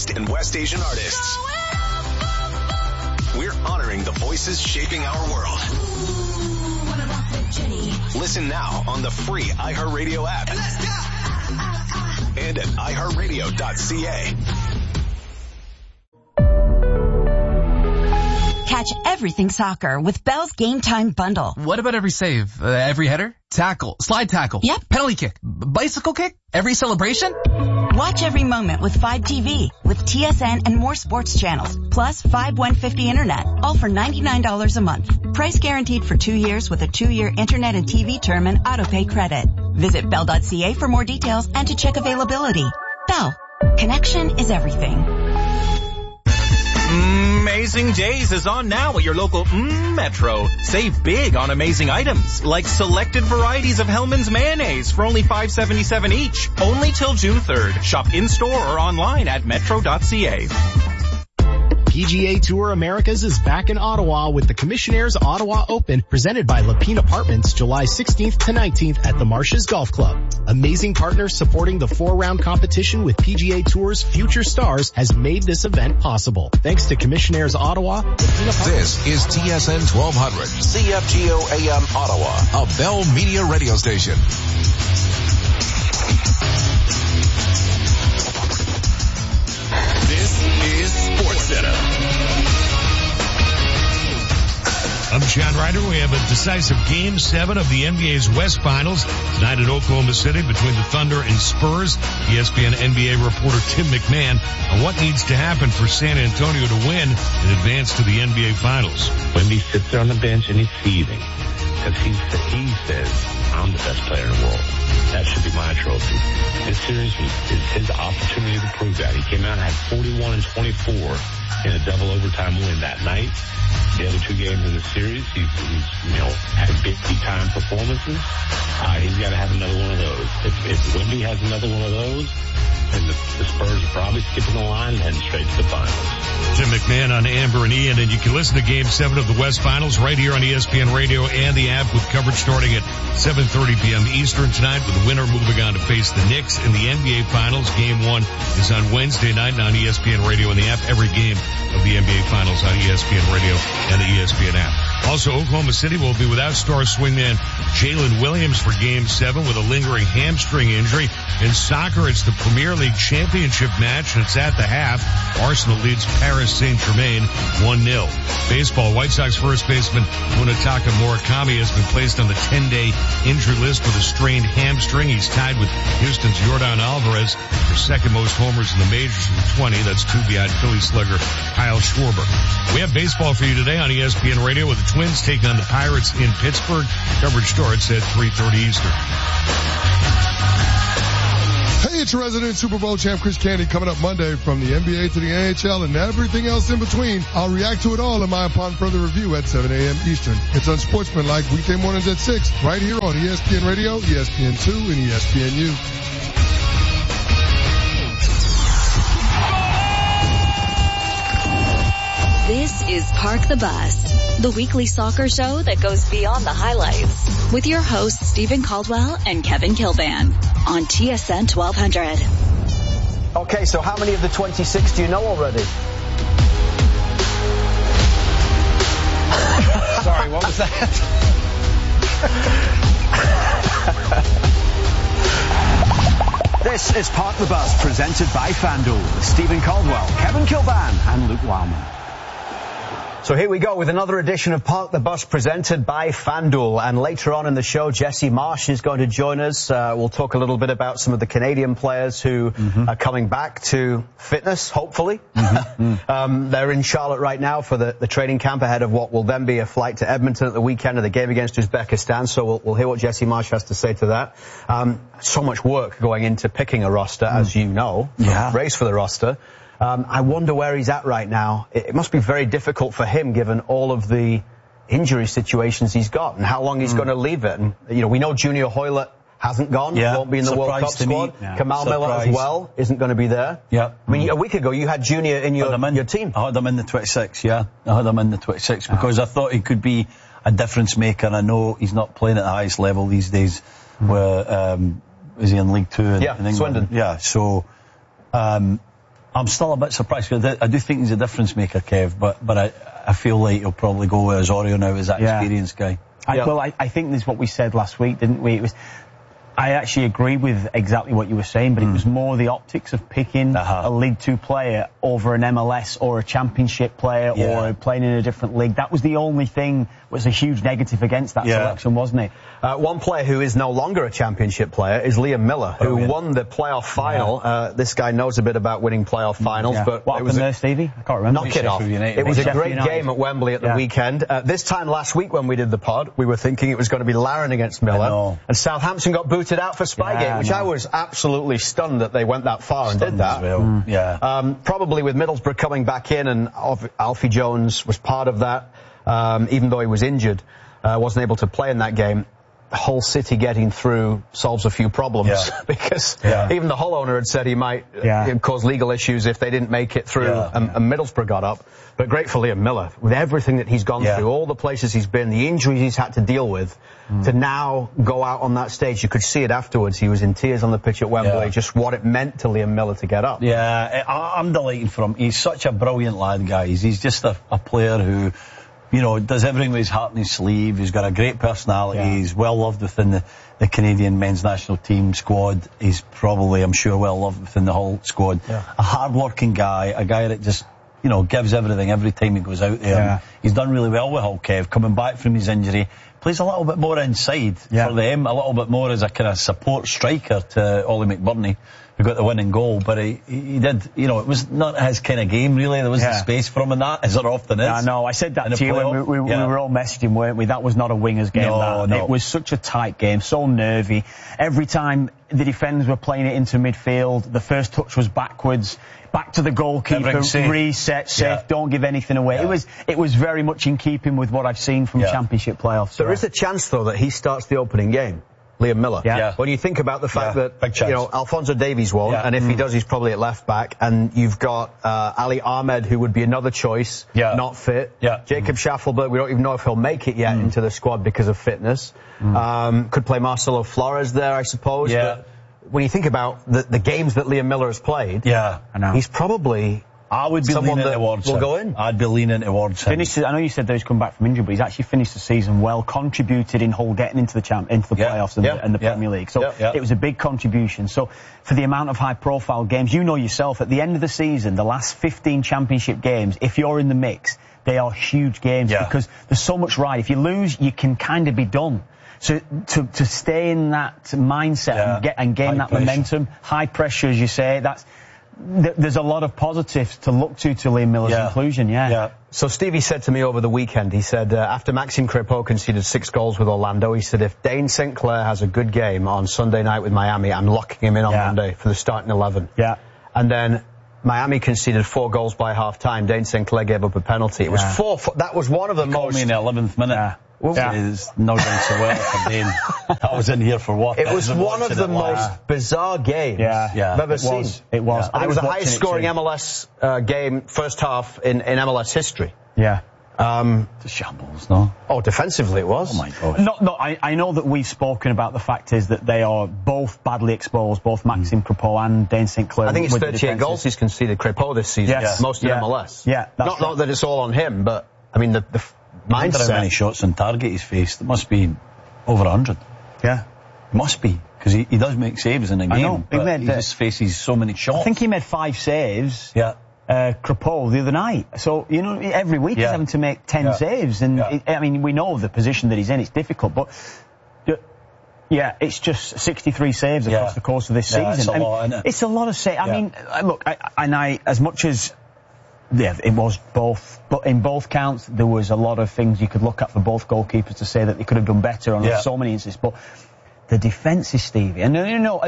and West Asian artists. We're honoring the voices shaping our world. Listen now on the free iHeartRadio app and at iHeartRadio.ca. Catch everything soccer with Bell's Game Time Bundle. What about every save? Every header? Tackle? Slide tackle? Yep. Penalty kick? Bicycle kick? Every celebration? Watch every moment with 5 TV with TSN and more sports channels, plus 5 150 internet, all for $99 a month. Price guaranteed for 2 years with a 2-year internet and TV term and autopay credit. Visit Bell.ca for more details and to check availability. Bell. Connection is everything. Amazing Days is on now at your local Metro. Save big on amazing items like selected varieties of Hellmann's mayonnaise for only $5.77 each. Only till June 3rd. Shop in-store or online at metro.ca. PGA Tour Americas is back in Ottawa with the Commissionaires Ottawa Open presented by Lapine Apartments July 16th to 19th at the Marshes Golf Club. Amazing partners supporting the 4-round competition with PGA Tour's future stars has made this event possible. Thanks to Commissionaires Ottawa. This is TSN 1200, CFGO AM Ottawa, a Bell Media radio station. This is SportsCenter. I'm John Ryder. We have a decisive Game 7 of the NBA's West Finals tonight in Oklahoma City between the Thunder and Spurs. ESPN NBA reporter Tim McMahon on what needs to happen for San Antonio to win and advance to the NBA Finals. Wemby sits there on the bench and he's seething because he says, I'm the best player in the world. That should be my trophy. This series is his opportunity to prove that. He came out and had 41 and 24 in a double overtime win that night. The other 2 games in the series, he's had big time performances. He's got to have another one of those. If Wemby has another one of those, then the Spurs are probably skipping the line and heading straight to the finals. Tim McMahon on Amber and Ian, and you can listen to Game 7 of the West Finals right here on ESPN Radio and the app with coverage starting at 7:30 p.m. Eastern tonight, with the winner moving on to face the Knicks in the NBA Finals. Game 1 is on Wednesday night on ESPN Radio and the app. Every game of the NBA Finals on ESPN Radio and the ESPN app. Also, Oklahoma City will be without star swingman Jalen Williams for Game 7 with a lingering hamstring injury. In soccer, it's the Premier League Championship match, and it's at the half. Arsenal leads Paris Saint-Germain 1-0. Baseball, White Sox first baseman Munetaka Murakami has been placed on the 10-day injury list with a strained hamstring. He's tied with Houston's Yordan Alvarez for second most homers in the majors with 20. That's 2 behind Philly slugger Kyle Schwarber. We have baseball for you today on ESPN Radio with the Twins taking on the Pirates in Pittsburgh. Coverage starts at 3:30 Eastern. Hey, it's your resident Super Bowl champ Chris Candy coming up Monday from the NBA to the NHL and everything else in between. I'll react to it all in my Upon Further review at 7 a.m. Eastern. It's Unsportsmanlike weekday mornings at 6 right here on ESPN Radio, ESPN2, and ESPNU. This is Park the Bus, the weekly soccer show that goes beyond the highlights, with your hosts Stephen Caldwell and Kevin Kilban on TSN 1200. Okay, so how many of the 26 do you know already? Sorry, what was that? This is Park the Bus, presented by FanDuel, with Stephen Caldwell, Kevin Kilban, and Luke Wildman. So here we go with another edition of Park the Bus presented by FanDuel. And later on in the show, Jesse Marsh is going to join us. We'll talk a little bit about some of the Canadian players who are coming back to fitness, hopefully. They're in Charlotte right now for the training camp ahead of what will then be a flight to Edmonton at the weekend of the game against Uzbekistan. So we'll hear what Jesse Marsh has to say to that. So much work going into picking a roster, as you know. Race for the roster. I wonder where he's at right now. It must be very difficult for him given all of the injury situations he's got and how long he's going to leave it. And, we know Junior Hoylett hasn't gone, won't be in the World Cup squad. Kamal Miller as well isn't going to be there. I mean, a week ago you had Junior in your team. I had him in the 26, I had him in the 26 because I thought he could be a difference maker. I know he's not playing at the highest level these days. Where is he in League Two in England? Swindon. So I'm still a bit surprised because I do think he's a difference maker, Kev, but I feel like he'll probably go with Osorio now as that experienced guy. I think this is what we said last week, didn't we? I actually agree with exactly what you were saying, but it was more the optics of picking a League Two player over an MLS or a Championship player or playing in a different league. That was the only thing was a huge negative against that selection, wasn't it? One player who is no longer a Championship player is Liam Miller, who won the playoff final. This guy knows a bit about winning playoff finals, but what happened there, Stevie? I can't remember. Knock it off. It was a great game at Wembley at the weekend. This time last week when we did the pod, we were thinking it was going to be Larin against Miller, and Southampton got booted out for Spygate, which I was absolutely stunned that they went that far and did that. Probably with Middlesbrough coming back in, and Alfie Jones was part of that, even though he was injured, wasn't able to play in that game. Hull City getting through solves a few problems because even the Hull owner had said he might cause legal issues if they didn't make it through, and Middlesbrough got up. But great for Liam Miller, with everything that he's gone through, all the places he's been, the injuries he's had to deal with, to now go out on that stage. You could see it afterwards. He was in tears on the pitch at Wembley, just what it meant to Liam Miller to get up. Yeah, I'm delighted for him. He's such a brilliant lad, guys. He's just a player who, you know, does everything with his heart on his sleeve. He's got a great personality. He's well loved within the Canadian men's national team squad. He's probably, I'm sure, well loved within the whole squad. A hard-working guy, a guy that just, you know, gives everything every time he goes out there. He's done really well with Hull, Kev, coming back from his injury. Plays a little bit more inside for them, a little bit more as a kind of support striker to Ollie McBurney, who got the winning goal. But he did, you know, it was not his kind of game, really. There wasn't space for him in that, as there often is. I know. I said that to you when we were all messaging, weren't we? That was not a winger's game. No. It was such a tight game, so nervy. Every time the defenders were playing it into midfield, the first touch was backwards. Back to the goalkeeper, reset, safe, don't give anything away. It was very much in keeping with what I've seen from Championship playoffs. There is a chance, though, that he starts the opening game, Liam Miller. When you think about the fact that, you know, Alphonso Davies won't, and if he does, he's probably at left back, and you've got Ali Ahmed, who would be another choice, not fit. Jacob Schaffelberg, we don't even know if he'll make it yet into the squad because of fitness. Could play Marcelo Flores there, I suppose. But when you think about the games that Liam Miller has played, I know. He's probably I would be leaning towards him. Go in. I'd be leaning towards him. I know you said that he's come back from injury, but he's actually finished the season well, contributed in Hull getting into the playoffs and the Premier League. So it was a big contribution. So for the amount of high-profile games, you know yourself, at the end of the season, the last 15 Championship games, if you're in the mix, they are huge games because there's so much ride. If you lose, you can kind of be done. So to stay in that mindset and gain that momentum, high pressure, as you say, there's a lot of positives to look to Liam Miller's inclusion. So Stevie said to me over the weekend, he said, after Maxime Crépeau conceded 6 goals with Orlando, he said, if Dane St. Clair has a good game on Sunday night with Miami, I'm locking him in on Monday for the starting 11. And then Miami conceded 4 goals by half-time. Dane St. Clair gave up a penalty. It was 4. That was one of the most... Called me in the 11th minute. It's not going so well for Dane. I was in here for what? It was one of the most bizarre games I've ever seen. It was. It was the highest scoring MLS game first half in MLS history. It's a shambles, no? Oh, defensively it was. Oh my gosh. I know that we've spoken about the fact is that they are both badly exposed, both Maxime Crépeau and Dane St. Clair. I think it's 38 goals he's conceded, Crépeau, this season. Most in MLS. Not that it's all on him, but I mean the mindset. I wonder how many shots on target he's faced. It must be over 100. It must be, because he does make saves in a game. I know. He just faces so many shots. I think he made 5 saves. Crépeau the other night. So, you know, every week he's having to make 10 saves. And, I mean, we know the position that he's in. It's difficult, but... it's just 63 saves across the course of this season. It's a lot, isn't it? It's a lot of saves. I mean, look, as much as... it was both, but in both counts there was a lot of things you could look at for both goalkeepers to say that they could have done better on so many instances. But the defence is Stevie, and you know,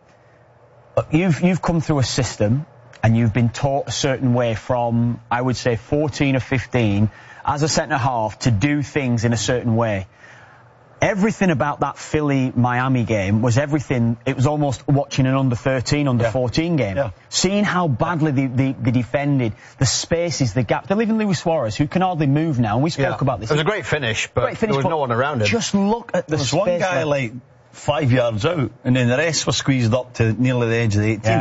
you've come through a system and you've been taught a certain way from, I would say, 14 or 15 as a centre half to do things in a certain way. Everything about that Philly-Miami game was everything. It was almost watching an under-13, under-14 game. Seeing how badly they defended, the spaces, the gaps. They're leaving Luis Suarez, who can hardly move now, and we spoke about this. It was a great finish, but there was no one around him. Just look at the space. There's one guy, 5 yards out, and then the rest were squeezed up to nearly the edge of the 18.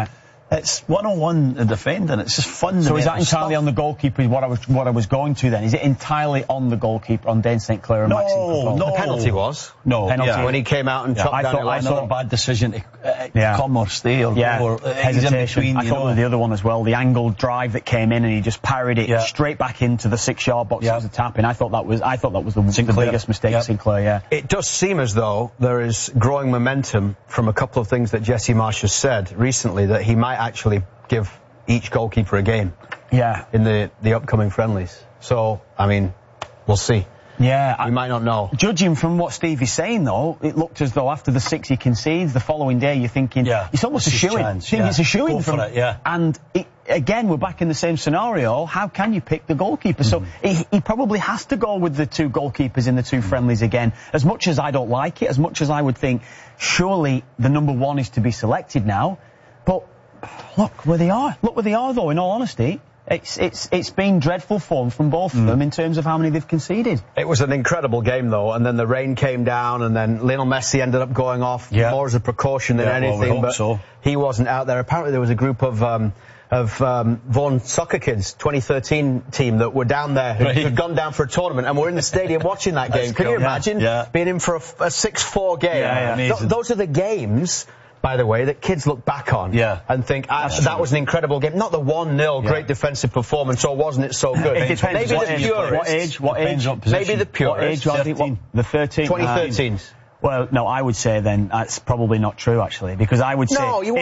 It's 101 defending. It's just fundamental. So is that entirely stuff. on the goalkeeper? What I was going to then? Is it entirely on the goalkeeper, on Dane St. Clair and Maxime Crepeau? The penalty was. Penalty. When he came out and chopped down I thought a bad decision to come or stay or go. Or hesitation. I thought it was the other one as well. The angled drive that came in and he just parried it straight back into the 6-yard box. It was a tap in. I thought that was the biggest mistake of Sinclair. Yeah. It does seem as though there is growing momentum from a couple of things that Jesse Marsch has said recently, that he might actually give each goalkeeper a game in the upcoming friendlies. So, I mean, we'll see. Yeah. We might not know. Judging from what Steve is saying, though, it looked as though after the 6 he concedes, the following day you're thinking, it's almost a shoo-in. It's a shoo-in from it, And again, we're back in the same scenario. How can you pick the goalkeeper? So he probably has to go with the 2 goalkeepers in the 2 friendlies again. As much as I don't like it, as much as I would think, surely the number 1 is to be selected now. But look where they are. Look where they are, though, in all honesty. It's been dreadful form from both of them in terms of how many they've conceded. It was an incredible game, though, and then the rain came down, and then Lionel Messi ended up going off more as a precaution than anything, but he wasn't out there. Apparently there was a group of Vaughan Soccer Kids 2013 team that were down there who had gone down for a tournament and were in the stadium watching that game. Can you imagine being in for a 6-4 game? Those are the games, by the way, that kids look back on and think, that was an incredible game. Not the 1-0 great defensive performance, or wasn't it so good? It depends. Maybe the purists. What age? Maybe the purists. What age? The 13. 2013s. Well, no, I would say then that's probably not true, actually, because I would say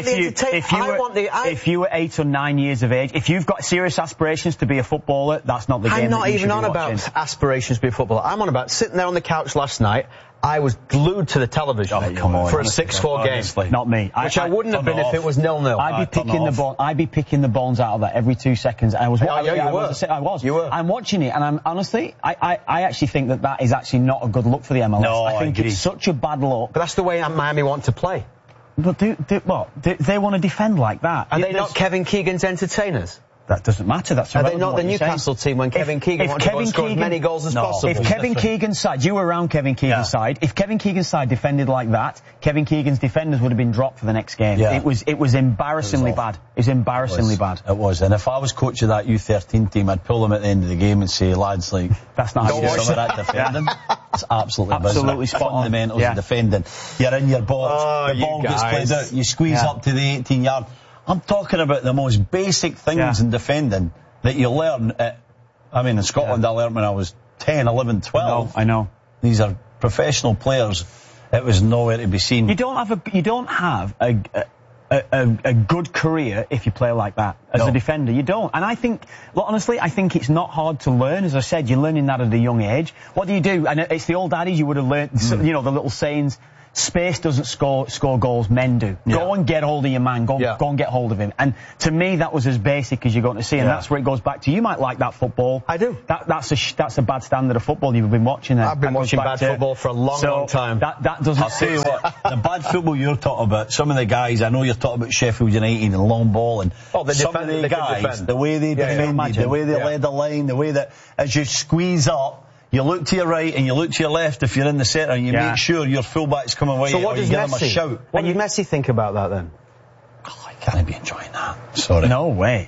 if you were 8 or 9 years of age, if you've got serious aspirations to be a footballer, that's not the game. I'm not even on watching. about aspirations to be a footballer. I'm on about sitting there on the couch last night. I was glued to the television for a 6-4 game. Not me. Which I wouldn't have been if it was 0-0. I'd be picking the bones out of that every 2 seconds. I was. I was. You were. I'm watching it, and I'm honestly, I actually think that is actually not a good look for the MLS. No, I think it's such a bad look. But that's the way Miami want to play. But they want to defend like that. Are they not Kevin Keegan's entertainers? That doesn't matter. That's Are they not the Newcastle team when Kevin Keegan wanted to score as many goals as possible? If Kevin Keegan's side, you were around Kevin Keegan's side, if Kevin Keegan's side defended like that, Kevin Keegan's defenders would have been dropped for the next game. It was embarrassingly bad. It was embarrassingly bad. It was. And if I was coach of that U13 team, I'd pull them at the end of the game and say, lads, that's not how you do some of that defending. It's absolutely spot on. Fundamentals of defending. You're in your box, the ball gets played out, you squeeze up to the 18-yard. I'm talking about the most basic things in defending that you learn in Scotland I learned when I was 10, 11, 12. I know. These are professional players. It was nowhere to be seen. You don't have a good career if you play like that as a defender. You don't. And I think, honestly, it's not hard to learn. As I said, you're learning that at a young age. What do you do? And it's the old adage you would have learned, the little sayings. Space doesn't score goals, men do. Go and get hold of your man, go and get hold of him. And to me, that was as basic as you're going to see, and that's where it goes back to. You might like that football. I do. That's a bad standard of football you've been watching there. I've been watching bad football for a long time. That doesn't... I'll tell you what, the bad football you're talking about, some of the guys, I know you're talking about Sheffield United and long ball, and some of the guys, the way they defended, the way they led the line, the way that as you squeeze up, you look to your right and you look to your left if you're in the centre and you make sure your fullback's coming away, or you give them a shout. What did Messi think about that then? I can't be enjoying that. Sorry. No way.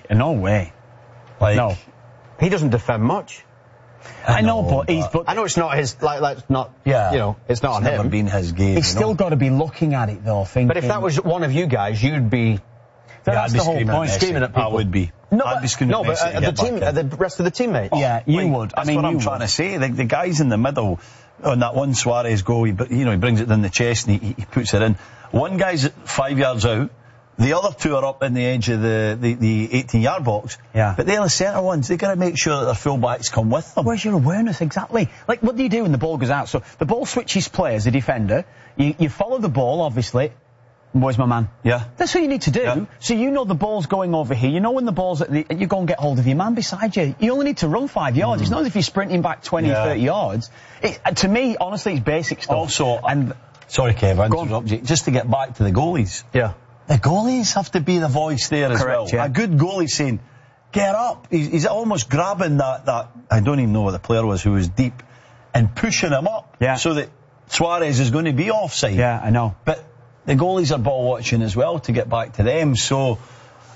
No. He doesn't defend much. I know, but I know it's not his, it's not on him. It's never been his game. He's still got to be looking at it, though, thinking... But if that was one of you guys, you'd be... That's the whole point. Screaming at people. I would be. I'd be screaming at the rest of the teammates. Yeah, you would. That's what I'm trying to say. The guys in the middle, on that one Suarez goal, he brings it down the chest and he puts it in. One guy's 5 yards out. The other two are up in the edge of the 18-yard box. Yeah. But they're the centre ones. They've got to make sure that their full-backs come with them. Where's your awareness, exactly? Like, what do you do when the ball goes out? So the ball switches play as a defender. You follow the ball, obviously. Where's my man? Yeah. That's what you need to do. Yeah. So you know the ball's going over here. You know when the ball's you go and get hold of your man beside you. You only need to run 5 yards. It's not as if you're sprinting back 20 or 30 yards. To me, honestly, it's basic stuff. Also, sorry, Kev, I interrupt you. Just to get back to the goalies. Yeah. The goalies have to be the voice there as well. Yeah. A good goalie saying, get up. He's almost grabbing that, I don't even know what the player was who was deep, and pushing him up. Yeah. So that Suarez is going to be offside. Yeah, I know. But the goalies are ball watching as well to get back to them. So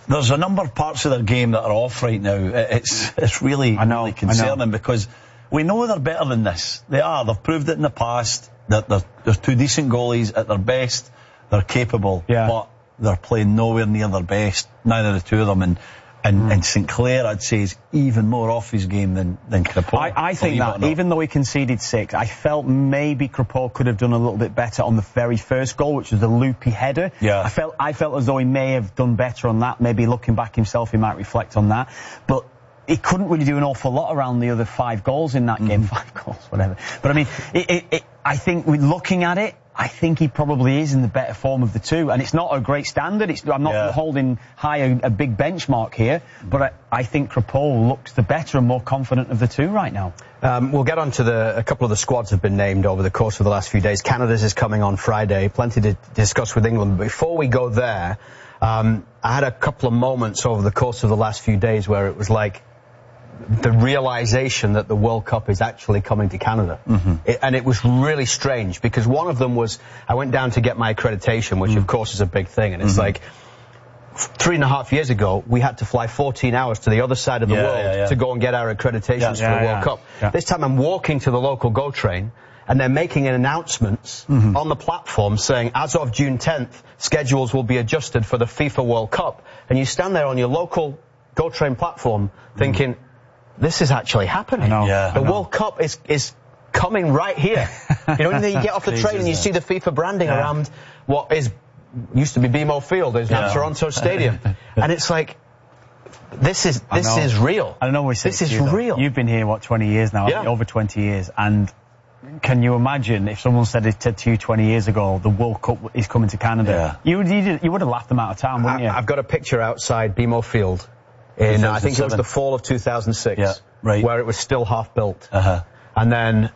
there's a number of parts of their game that are off right now. It's really concerning because we know they're better than this. They are. They've proved it in the past. They're two decent goalies at their best. They're capable, but they're playing nowhere near their best. Neither the two of them. And St. Clair, I'd say, is even more off his game than Crépeau. I think that, even though he conceded 6, I felt maybe Crépeau could have done a little bit better on the very first goal, which was the loopy header. Yeah. I felt as though he may have done better on that. Maybe looking back himself, he might reflect on that. But he couldn't really do an awful lot around the other 5 goals in that game. 5 goals, whatever. But I mean, I think looking at it, I think he probably is in the better form of the two. And it's not a great standard. I'm not holding high a big benchmark here. But I think Crépeau looks the better and more confident of the two right now. We'll get on to a couple of the squads have been named over the course of the last few days. Canada's is coming on Friday. Plenty to discuss with England. But before we go there, I had a couple of moments over the course of the last few days where it was like the realization that the World Cup is actually coming to Canada. And it was really strange because one of them was I went down to get my accreditation, which of course is a big thing. And it's like 3.5 years ago, we had to fly 14 hours to the other side of the world to go and get our accreditations for the World Cup. This time I'm walking to the local GO train and they're making announcements on the platform saying, as of June 10th, schedules will be adjusted for the FIFA World Cup. And you stand there on your local GO train platform thinking, this is actually happening. The World Cup is coming right here. You know, when you get off the train and you see the FIFA branding around what used to be BMO Field, is now Toronto Stadium. And it's like, this is real. I don't know what this is real. You've been here, 20 years now? Over 20 years. And can you imagine if someone said it to you 20 years ago, the World Cup is coming to Canada? You would have laughed them out of town, wouldn't you? I've got a picture outside BMO Field. I think it was the fall of 2006, where it was still half built. And then,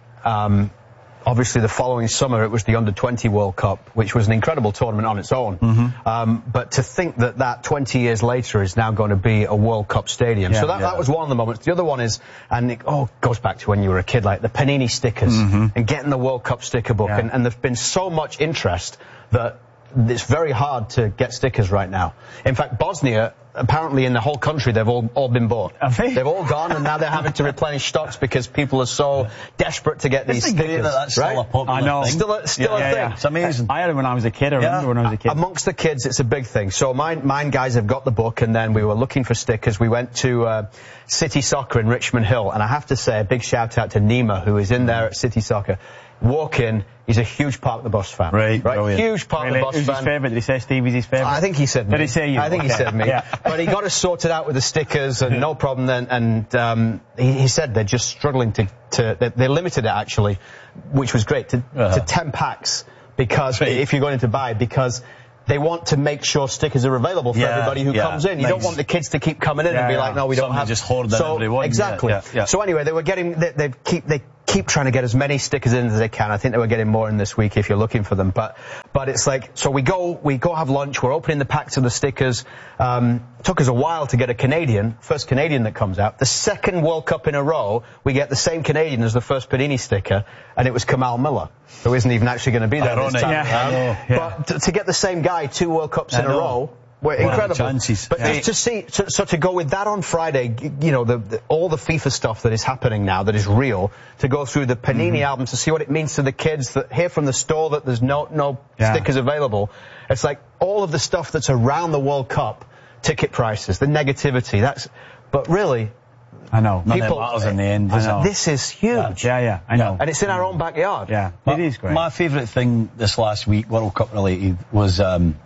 obviously the following summer, it was the Under-20 World Cup, which was an incredible tournament on its own. But to think that 20 years later is now going to be a World Cup stadium. So that was one of the moments. The other one is, and it goes back to when you were a kid, like the Panini stickers and getting the World Cup sticker book. And there's been so much interest that it's very hard to get stickers right now. In fact, Bosnia, apparently in the whole country, they've all been bought. They've all gone, and now they're having to replenish stocks because people are so desperate to get these stickers. That's still a popular thing. Still a thing. It's amazing. I had it when I was a kid. I remember when I was a kid. Amongst the kids, it's a big thing. So mine guys have got the book, and then we were looking for stickers. We went to City Soccer in Richmond Hill, and I have to say a big shout out to Nima, who is in there at City Soccer. Walk in, he's a huge Park the Bus fan. Right? Huge Park the Bus fan. Who's his favourite? Did he say Stevie's his favourite? I think he said me. Did he say you? I think he said me. But he got us sorted out with the stickers and no problem then. And he said they're just struggling they limited it actually, which was great, to 10 packs because if you're going to buy, because they want to make sure stickers are available for everybody who comes in. You don't want the kids to keep coming in and be like, no, we don't have. Just hoard them everyone. Exactly. So anyway, they keep trying to get as many stickers in as they can. I think they were getting more in this week if you're looking for them. But it's like, so we go have lunch. We're opening the packs of the stickers. Took us a while to get a first Canadian that comes out. The second World Cup in a row, we get the same Canadian as the first Panini sticker, and it was Kamal Miller, who isn't even actually going to be there this time. But to get the same guy 2 World Cups in a row, were incredible. But to see, so to go with that on Friday, you know, all the FIFA stuff that is happening now, that is real, to go through the Panini album to see what it means to the kids that hear from the store that there's no stickers available. It's like all of the stuff that's around the World Cup, ticket prices, the negativity, but really, I know. People, matters in the end. This is huge. I know. And it's in our own backyard. It is great. My favourite thing this last week, World Cup related, was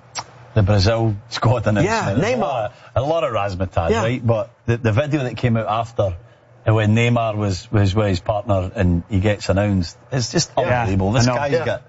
the Brazil squad announcement. Neymar. A lot of razzmatazz, right? But the video that came out after, when Neymar was with his partner and he gets announced, it's just unbelievable. This guy's got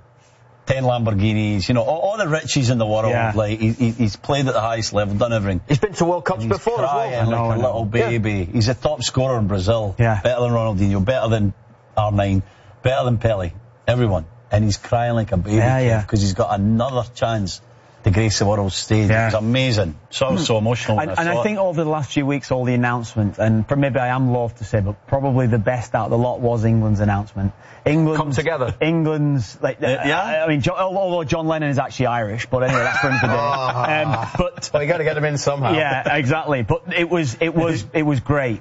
10 Lamborghinis, you know, all the riches in the world. Like he's played at the highest level, done everything. He's been to World Cups before as well. Like a little baby. He's a top scorer in Brazil. Better than Ronaldinho, better than R9, better than Pele, everyone. And he's crying like a baby because he's got another chance to grace the world stage. Yeah. It was amazing. So emotional. And I think over the last few weeks, all the announcements, and maybe I am loath to say, but probably the best out of the lot was England's announcement. England's come together. England's I mean, although John Lennon is actually Irish, but anyway, that's for another day. Well, you got to get him in somehow. Yeah, exactly. But it was great.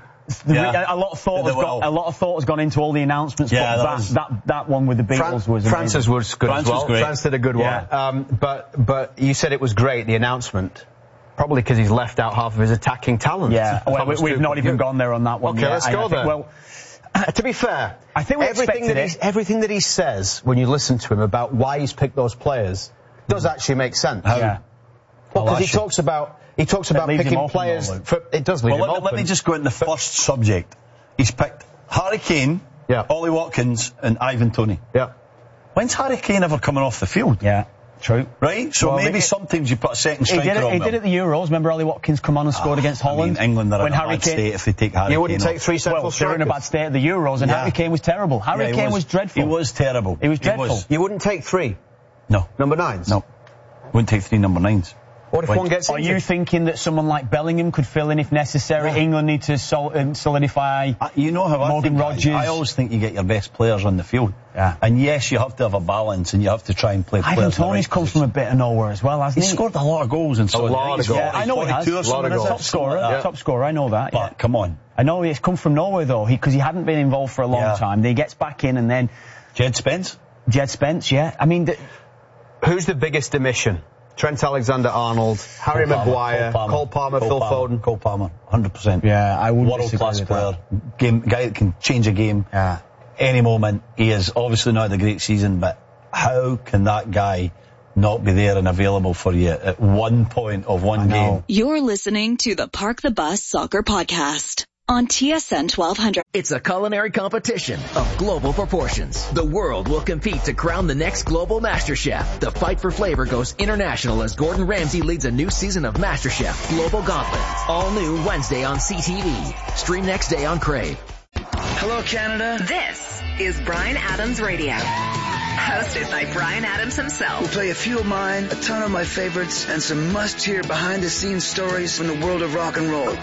A lot of thought has gone into all the announcements. Yeah, but that one with the Beatles was amazing. Francis was good as well. Was France did a good one. But you said it was great, the announcement. Probably because he's left out half of his attacking talent. Yeah, well, we've not even gone there on that one. Okay, let's go there. Well, to be fair, I think everything that he says when you listen to him about why he's picked those players does actually make sense. Yeah. Well, because he talks about picking players. It does leave him open. Let me just go into the first subject. He's picked Harry Kane, Ollie Watkins, and Ivan Toney. Yeah. When's Harry Kane ever coming off the field? Yeah. True. Right? So maybe sometimes you put a second striker on them. He did it at the Euros. Remember Ollie Watkins come on and scored against Holland? I mean, England are in a bad state if they take Harry Kane. You wouldn't take three central strikers. They were in a bad state at the Euros, and Harry Kane was terrible. Harry Kane was dreadful. He was terrible. He was dreadful. You wouldn't take three? No. Number 9s? No. Wouldn't take 3 number 9s. What if one gets injured? Are you thinking that someone like Bellingham could fill in if necessary? Yeah. England need to solidify you know how Morgan Rogers. I always think you get your best players on the field. Yeah. And yes, you have to have a balance and you have to try and play players. Ivan Toney's comes from a bit of nowhere as well, hasn't he? He scored a lot of goals and so a lot of goals. Yeah, I know he has. A lot of goals. Top scorer, I know that. But come on. I know he's come from nowhere though, because he hadn't been involved for a long time. Then he gets back in and then Jed Spence, yeah. I mean, who's the biggest omission? Trent Alexander-Arnold, Harry Maguire, Cole Palmer, Phil Foden. Cole Palmer, 100%. Yeah, I wouldn't world-class player. Guy that can change a game any moment. He has obviously not had a great season, but how can that guy not be there and available for you at one point of one game? You're listening to the Park the Bus Soccer Podcast on TSN 1200. It's a culinary competition of global proportions. The world will compete to crown the next global master chef. The fight for flavor goes international as Gordon Ramsay leads a new season of MasterChef Global Gauntlet. All new Wednesday on CTV. Stream next day on Crave. Hello, Canada. This is Bryan Adams Radio. Hosted by Bryan Adams himself. We'll play a few of mine, a ton of my favorites, and some must-hear behind-the-scenes stories from the world of rock and roll.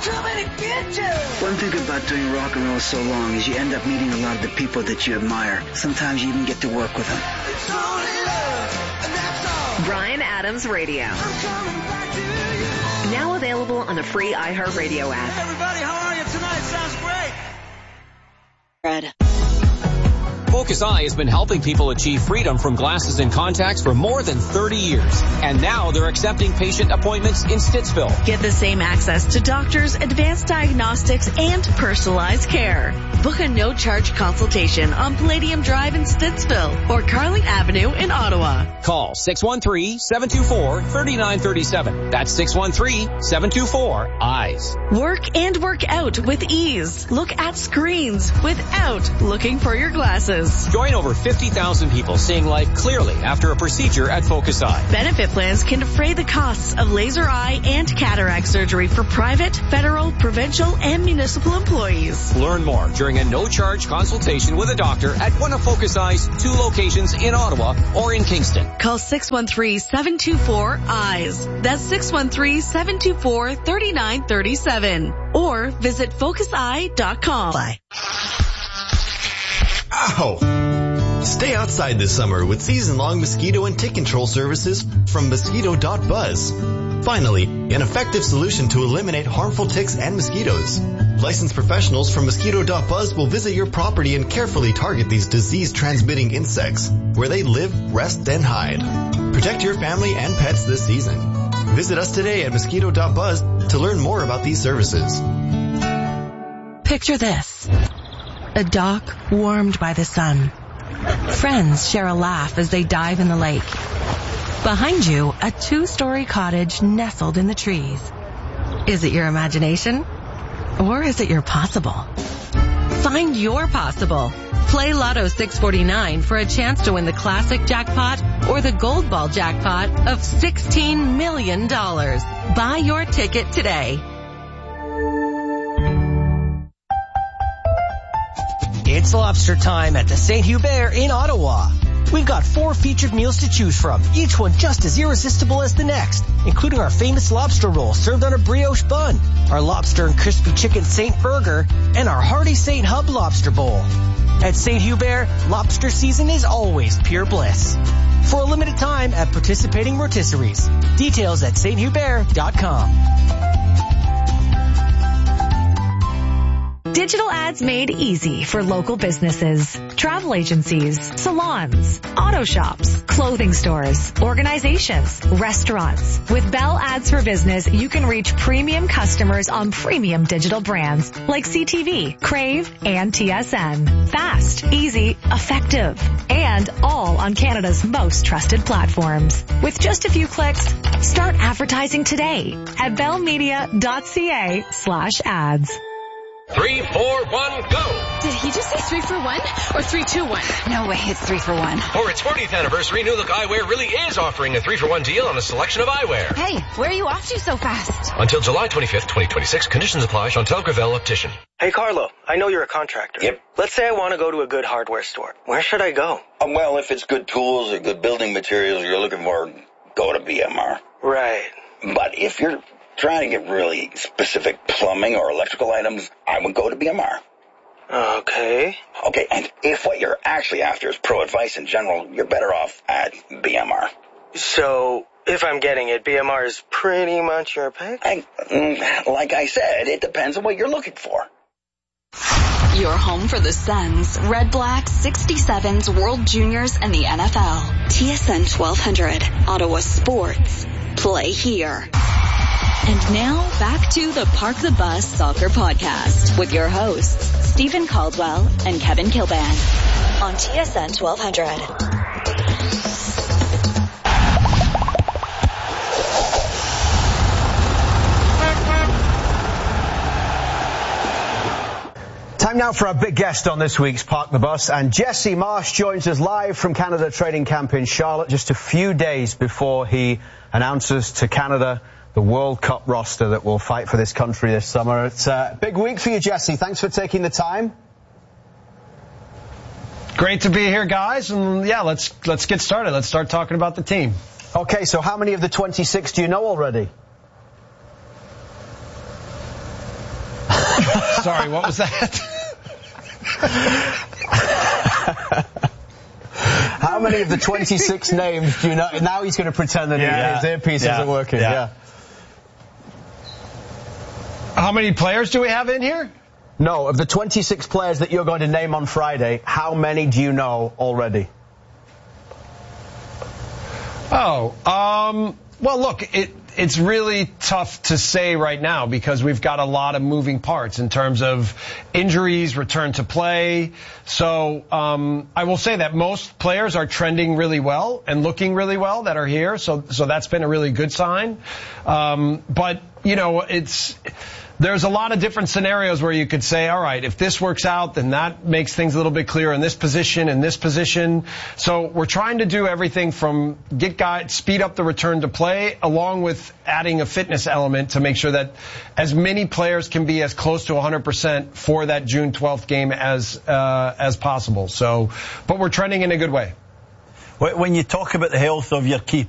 One thing about doing rock and roll so long is you end up meeting a lot of the people that you admire. Sometimes you even get to work with them. Bryan Adams Radio. Now available on the free iHeartRadio app. Hey everybody, how are you tonight? Sounds great. Red. Focus Eye has been helping people achieve freedom from glasses and contacts for more than 30 years. And now they're accepting patient appointments in Stittsville. Get the same access to doctors, advanced diagnostics, and personalized care. Book a no-charge consultation on Palladium Drive in Stittsville or Carling Avenue in Ottawa. Call 613-724-3937. That's 613-724-EYES. Work and work out with ease. Look at screens without looking for your glasses. Join over 50,000 people seeing life clearly after a procedure at Focus Eye. Benefit plans can defray the costs of laser eye and cataract surgery for private, federal, provincial, and municipal employees. Learn more during a no-charge consultation with a doctor at one of Focus Eye's 2 locations in Ottawa or in Kingston. Call 613-724-EYES. That's 613-724-3937. Or visit focuseye.com. Ow! Stay outside this summer with season-long mosquito and tick control services from Mosquito.buzz. Finally, an effective solution to eliminate harmful ticks and mosquitoes. Licensed professionals from Mosquito.buzz will visit your property and carefully target these disease-transmitting insects where they live, rest, and hide. Protect your family and pets this season. Visit us today at Mosquito.buzz to learn more about these services. Picture this. A dock warmed by the sun. Friends share a laugh as they dive in the lake. Behind you, a 2-story cottage nestled in the trees. Is it your imagination? Or is it your possible? Find your possible. Play Lotto 649 for a chance to win the classic jackpot or the gold ball jackpot of $16 million. Buy your ticket today. It's lobster time at the St. Hubert in Ottawa. We've got 4 featured meals to choose from, each one just as irresistible as the next, including our famous lobster roll served on a brioche bun, our lobster and crispy chicken Saint Burger, and our hearty Saint Hub lobster bowl. At St. Hubert, lobster season is always pure bliss. For a limited time at participating rotisseries. Details at sthubert.com. Digital ads made easy for local businesses, travel agencies, salons, auto shops, clothing stores, organizations, restaurants. With Bell Ads for Business, you can reach premium customers on premium digital brands like CTV, Crave, and TSN. Fast, easy, effective, and all on Canada's most trusted platforms. With just a few clicks, start advertising today at bellmedia.ca/ads. 3, 4, 1, go! Did he just say 3 for 1 or 3, 2, 1? No way, it's 3 for 1. For its 40th anniversary, New Look Eyewear really is offering a 3 for 1 deal on a selection of eyewear. Hey, where are you off to so fast? Until July 25th, 2026, conditions apply. Chantal Gravel, Optician. Hey, Carlo, I know you're a contractor. Yep. Let's say I want to go to a good hardware store. Where should I go? Well, if it's good tools or good building materials you're looking for, go to BMR. Right. But if you're trying to get really specific plumbing or electrical items, I would go to BMR. Okay. Okay, and if what you're actually after is pro advice in general, you're better off at BMR. So, if I'm getting it, BMR is pretty much your pick? Like I said, it depends on what you're looking for. Your home for the Suns, Red Blacks, 67s, World Juniors, and the NFL. TSN 1200, Ottawa Sports. Play here. And now, back to the Park the Bus Soccer Podcast with your hosts, Stephen Caldwell and Kevin Kilban on TSN 1200. Time now for our big guest on this week's Park the Bus, and Jesse Marsch joins us live from Canada Training Camp in Charlotte just a few days before he announces to Canada the World Cup roster that will fight for this country this summer. It's a big week for you, Jesse. Thanks for taking the time. Great to be here, guys. And yeah, let's get started. Let's start talking about the team. Okay, so how many of the 26 do you know already? Sorry, what was that? How many of the 26 names do you know? Now he's going to pretend that his earpiece isn't working. Yeah. How many players do we have in here? No, of the 26 players that you're going to name on Friday, how many do you know already? Well, look, it's really tough to say right now because we've got a lot of moving parts in terms of injuries, return to play. So I will say that most players are trending really well and looking really well that are here. So that's been a really good sign. But, you know, there's a lot of different scenarios where you could say, all right, if this works out, then that makes things a little bit clearer in this position and this position. So we're trying to do everything from speed up the return to play, along with adding a fitness element to make sure that as many players can be as close to 100% for that June 12th game as possible. So, but we're trending in a good way. When you talk about the health of your key